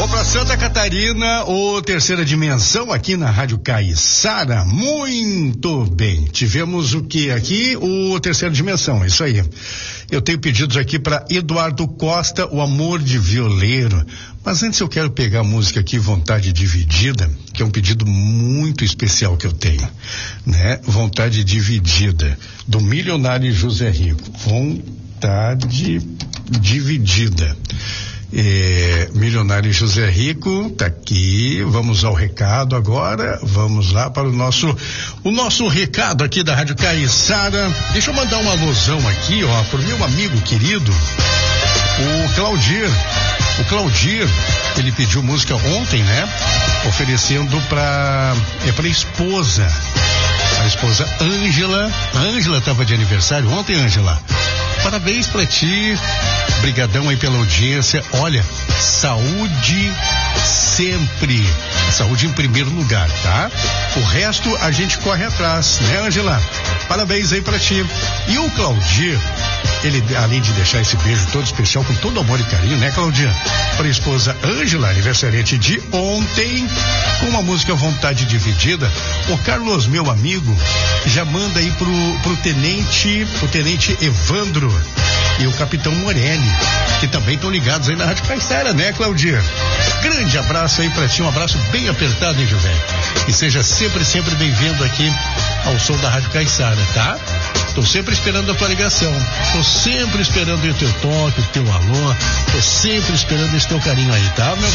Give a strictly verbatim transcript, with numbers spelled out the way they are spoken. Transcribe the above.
Vamos para Santa Catarina, o Terceira Dimensão, aqui na Rádio Caiçara. Muito bem. Tivemos o que aqui? O Terceira Dimensão, isso aí. Eu tenho pedidos aqui para Eduardo Costa, O Amor de Violeiro. Mas antes eu quero pegar a música aqui, Vontade Dividida, que é um pedido muito especial que eu tenho, né? Vontade Dividida, do Milionário José Rico. Vontade Dividida. É, Milionário José Rico tá aqui. Vamos ao recado agora. Vamos lá para o nosso o nosso recado aqui da Rádio Caiçara. Deixa eu mandar uma alusão aqui, ó, pro meu amigo querido, o Claudir. O Claudir, ele pediu música ontem, né? Oferecendo para é para esposa. A esposa Ângela. A Ângela estava de aniversário ontem, Ângela. Parabéns pra ti. Brigadão aí pela audiência. Olha, saúde sempre. Saúde em primeiro lugar, tá? O resto a gente corre atrás, né, Ângela? Parabéns aí pra ti. E o Claudir, ele, além de deixar esse beijo todo especial, com todo amor e carinho, né, Claudir? Para a esposa Ângela, aniversariante de ontem, com uma música Vontade Dividida. O Carlos, meu amigo, já manda aí pro, pro tenente, o tenente Evandro e o capitão Morelli, que também estão ligados aí na Rádio Caiçara, né, Claudir? Grande abraço aí pra ti, um abraço bem apertado, hein, José? E seja sempre, sempre bem-vindo aqui ao som da Rádio Caiçara, tá? Tô sempre esperando a tua ligação, tô sempre esperando o teu toque, o teu alô, tô sempre esperando esse teu carinho aí, tá, meu